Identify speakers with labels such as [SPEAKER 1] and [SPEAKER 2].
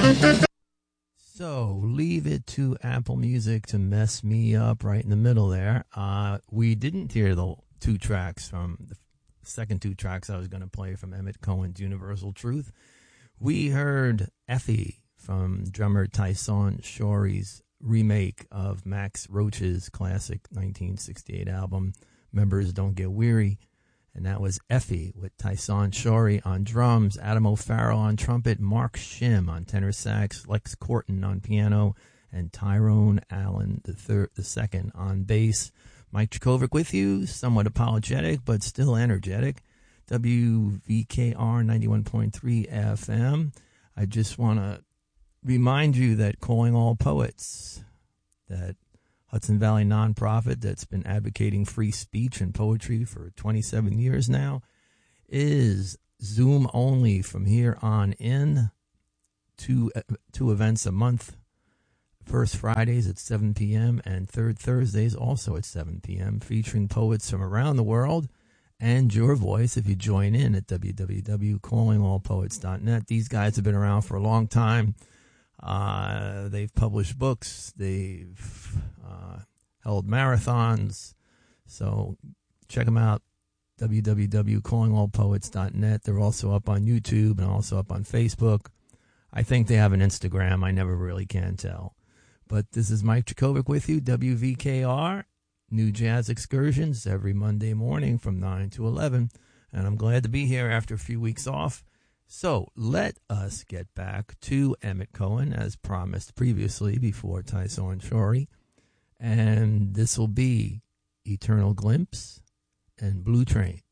[SPEAKER 1] So, leave it to Apple Music to mess me up right in the middle there. We didn't hear the two tracks from the second two tracks I was going to play from Emmett Cohen's Universal Truth. We heard Effie from drummer Tyson Shore's remake of Max Roach's classic 1968 album, Members Don't Get Weary. And that was Effie with Tyson Shore on drums, Adam O'Farrell on trumpet, Mark Shim on tenor sax, Lex Corton on piano, and Tyrone Allen the second on bass. Mike Chikovic with you, somewhat apologetic, but still energetic. WVKR 91.3 FM. I just want to remind you that Calling All Poets, that Hudson Valley nonprofit that's been advocating free speech and poetry for 27 years now, is Zoom only from here on in. Two events a month. First Fridays at 7 p.m. and third Thursdays also at 7 p.m. featuring poets from around the world and your voice if you join in at www.callingallpoets.net. These guys have been around for a long time. They've published books. They've held marathons. So check them out, www.callingallpoets.net. They're also up on YouTube and also up on Facebook. I think they have an Instagram. I never really can tell. But this is Mike Chikovic with you, WVKR, New Jazz Excursions, every Monday morning from 9 to 11. And I'm glad to be here after a few weeks off. So let us get back to Emmett Cohen, as promised previously before Tyson Shore. And this will be Eternal Glimpse and Blue Train.